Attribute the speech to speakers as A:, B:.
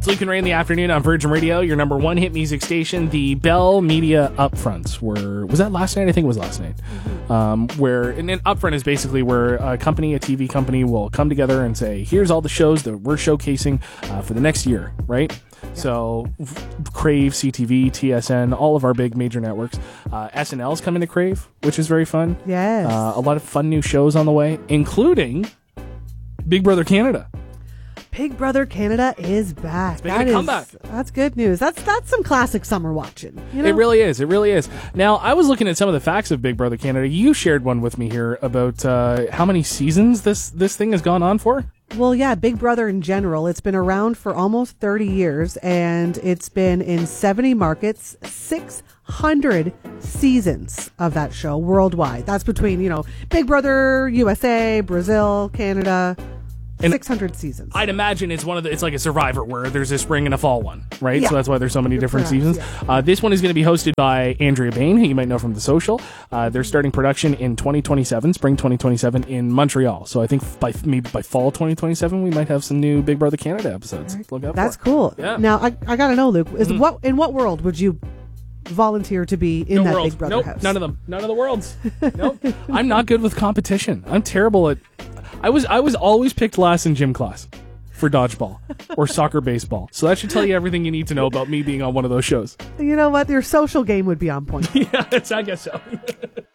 A: It's Luke and Ray in the afternoon on Virgin Radio, your number one hit music station. The Bell Media Upfronts was that last night? I think it was last night. And then Upfront is basically where a TV company will come together and say, here's all the shows that we're showcasing for the next year, right? Yeah. So Crave, CTV, TSN, all of our big major networks. SNL's coming to Crave, which is very fun.
B: Yes.
A: A lot of fun new shows on the way, including Big Brother Canada.
B: Big Brother Canada is back.
A: It's making a comeback.
B: That's good news. That's some classic summer watching. You know?
A: It really is. It really is. Now, I was looking at some of the facts of Big Brother Canada. You shared one with me here about how many seasons this thing has gone on for.
B: Well, yeah, Big Brother in general. It's been around for almost 30 years, and it's been in 70 markets, 600 seasons of that show worldwide. That's between, Big Brother, USA, Brazil, Canada. And 600 seasons.
A: I'd imagine it's it's like a Survivor where there's a spring and a fall one, right?
B: Yeah.
A: So that's why there's so many different seasons.
B: Yeah.
A: This one is going to be hosted by Andrea Bain, who you might know from The Social. They're starting production in 2027, spring 2027 in Montreal. So I think by fall 2027, we might have some new Big Brother Canada episodes.
B: Right.
A: Look out
B: That's
A: for.
B: Cool.
A: Yeah.
B: Now, I got to know, Luke, in what world would you volunteer to be in that Big Brother house?
A: None of them. None of the worlds. Nope. I'm not good with competition. I'm terrible at... I was always picked last in gym class for dodgeball or soccer baseball. So that should tell you everything you need to know about me being on one of those shows.
B: You know what? Your social game would be on point.
A: Yeah, I guess so.